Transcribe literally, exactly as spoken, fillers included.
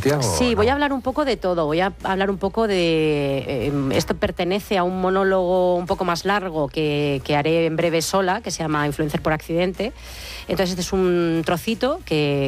noticias? Sí, o voy no? a hablar un poco de todo. Voy a hablar un poco de... Eh, esto pertenece a un monólogo un poco más largo que, que haré en breve sola, que se llama Influencer por accidente. Entonces este es un trocito que